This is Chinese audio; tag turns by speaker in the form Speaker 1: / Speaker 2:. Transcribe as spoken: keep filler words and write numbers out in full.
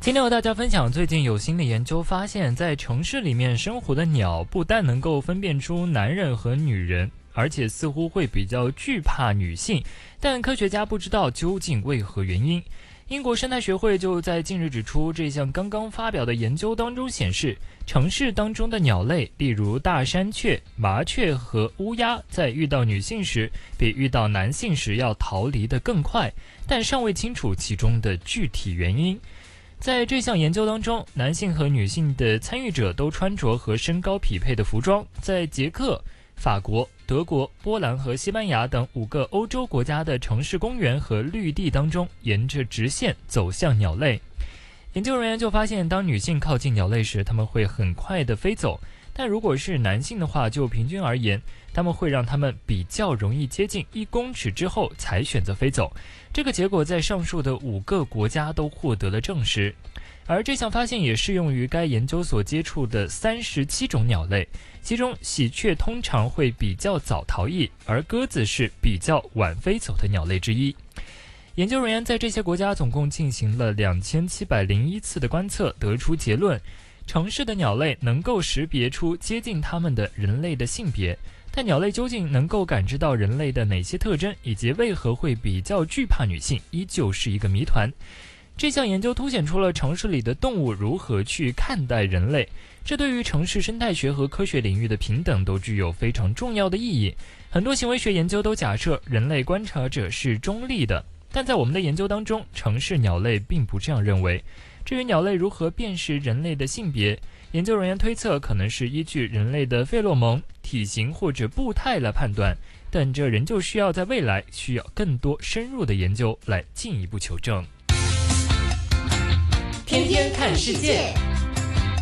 Speaker 1: 今天和大家分享，最近有新的研究发现，在城市里面生活的鸟不但能够分辨出男人和女人，而且似乎会比较惧怕女性，但科学家不知道究竟为何原因。英国生态学会就在近日指出，这项刚刚发表的研究当中显示，城市当中的鸟类，例如大山雀、麻雀和乌鸦，在遇到女性时，比遇到男性时要逃离得更快，但尚未清楚其中的具体原因。在这项研究当中，男性和女性的参与者都穿着和身高匹配的服装，在捷克、法国、德国、波兰和西班牙等五个欧洲国家的城市公园和绿地当中，沿着直线走向鸟类。研究人员就发现，当女性靠近鸟类时，它们会很快地飞走，但如果是男性的话，就平均而言，他们会让它们比较容易接近一公尺之后才选择飞走。这个结果在上述的五个国家都获得了证实，而这项发现也适用于该研究所接触的三十七种鸟类，其中喜鹊通常会比较早逃逸，而鸽子是比较晚飞走的鸟类之一。研究人员在这些国家总共进行了两千七百零一次的观测，得出结论，城市的鸟类能够识别出接近它们的人类的性别，但鸟类究竟能够感知到人类的哪些特征，以及为何会比较惧怕女性，依旧是一个谜团。这项研究凸显出了城市里的动物如何去看待人类，这对于城市生态学和科学领域的平等都具有非常重要的意义。很多行为学研究都假设人类观察者是中立的，但在我们的研究当中，城市鸟类并不这样认为。至于鸟类如何辨识人类的性别，研究人员推测可能是依据人类的费洛蒙、体型或者步态来判断，但这仍旧需要在未来需要更多深入的研究来进一步求证。
Speaker 2: 天天看世界。